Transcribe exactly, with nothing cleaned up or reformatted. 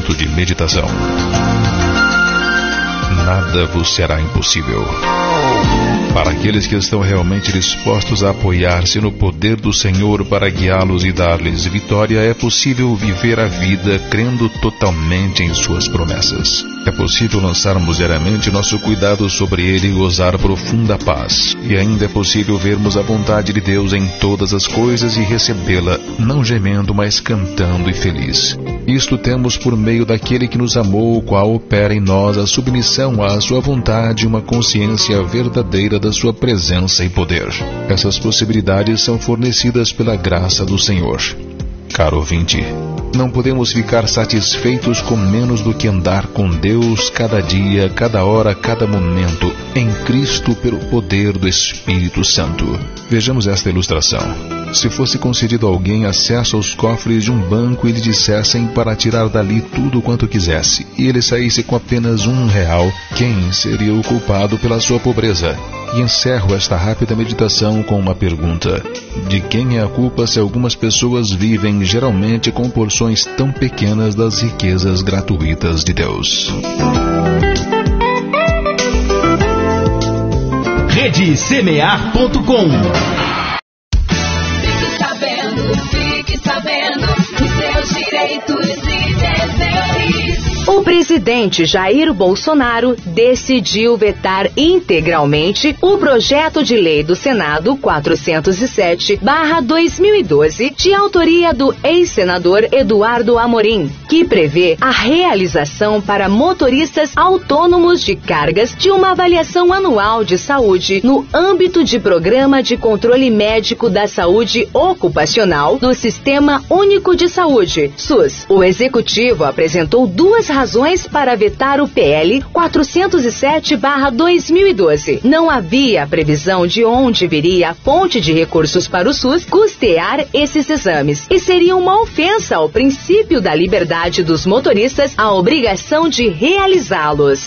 momento de meditação. Nada vos será impossível. Para aqueles que estão realmente dispostos a apoiar-se no poder do Senhor para guiá-los e dar-lhes vitória, é possível viver a vida crendo totalmente em suas promessas. É possível lançarmos diariamente nosso cuidado sobre Ele e gozar profunda paz. E ainda é possível vermos a vontade de Deus em todas as coisas e recebê-la, não gemendo, mas cantando e feliz. Isto temos por meio daquele que nos amou, o qual opera em nós a submissão à sua vontade e uma consciência verdadeira da sua presença e poder. Essas possibilidades são fornecidas pela graça do Senhor. Caro ouvinte, não podemos ficar satisfeitos com menos do que andar com Deus cada dia, cada hora, cada momento, em Cristo pelo poder do Espírito Santo. Vejamos esta ilustração. Se fosse concedido a alguém acesso aos cofres de um banco e lhe dissessem para tirar dali tudo quanto quisesse, e ele saísse com apenas um real, quem seria o culpado pela sua pobreza? E encerro esta rápida meditação com uma pergunta: de quem é a culpa se algumas pessoas vivem geralmente com porções tão pequenas das riquezas gratuitas de Deus? Rede Semear ponto com. Fique sabendo, fique sabendo dos seus direitos e deveres. O presidente Jair Bolsonaro decidiu vetar integralmente o projeto de lei do Senado quatrocentos e sete barra dois mil e doze, de autoria do ex-senador Eduardo Amorim, que prevê a realização para motoristas autônomos de cargas de uma avaliação anual de saúde no âmbito de Programa de Controle Médico da Saúde Ocupacional do Sistema Único de Saúde, SUS. O executivo apresentou duas razões para vetar o P L quatrocentos e sete barra dois mil e doze. Não havia previsão de onde viria a fonte de recursos para o SUS custear esses exames, e seria uma ofensa ao princípio da liberdade dos motoristas a obrigação de realizá-los.